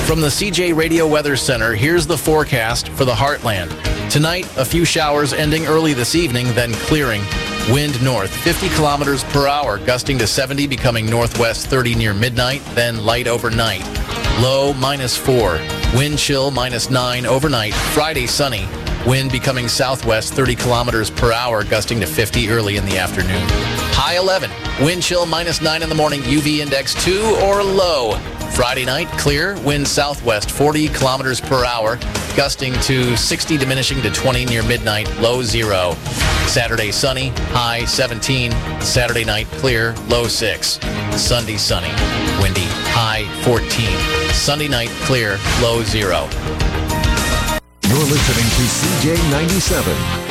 From the CJ Radio Weather Center, here's the forecast for the Heartland. Tonight, a few showers ending early this evening, then clearing. Wind north, 50 kilometers per hour, gusting to 70, becoming northwest 30 near midnight, then light overnight. Low -4. Wind chill -9 overnight. Friday sunny. Wind becoming southwest 30 kilometers per hour, gusting to 50 early in the afternoon. High 11. Wind chill -9 in the morning. UV index 2 or low. Friday night, clear. Wind southwest 40 kilometers per hour, gusting to 60, diminishing to 20 near midnight. Low 0. Saturday sunny. High 17. Saturday night, clear. Low 6. Sunday sunny. Windy. High 14. Sunday night, clear. Low 0. You're listening to CJ 97.